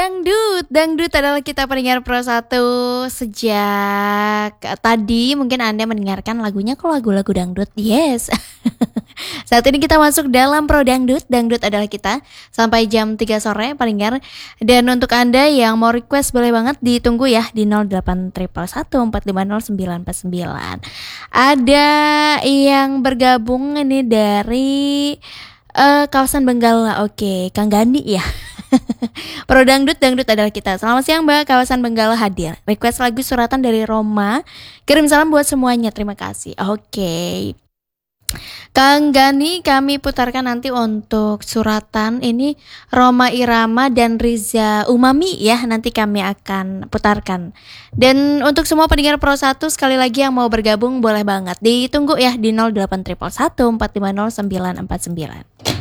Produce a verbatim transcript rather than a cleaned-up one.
Dangdut, Dangdut adalah kita pendengar Pro satu sejak eh, tadi mungkin Anda mendengarkan lagunya kok lagu-lagu dangdut. Yes. Saat ini kita masuk dalam Pro Dangdut. Dangdut adalah kita sampai jam tiga sore pendengar. Dan untuk Anda yang mau request boleh banget ditunggu ya di nol delapan satu satu empat lima nol sembilan empat sembilan. Ada yang bergabung ini dari uh, kawasan Benggala. Oke, Kang Gandhi ya. Pro Dangdut, Dangdut adalah kita. Selamat siang Mbak, kawasan Benggala hadir. Request lagu suratan dari Roma. Kirim salam buat semuanya, terima kasih. Oke, Kang Gani, kami putarkan nanti untuk suratan ini Roma Irama dan Riza Umami ya. Nanti kami akan putarkan. Dan untuk semua pendengar Pro satu sekali lagi yang mau bergabung boleh banget ditunggu ya di nol delapan satu satu empat lima nol sembilan empat sembilan.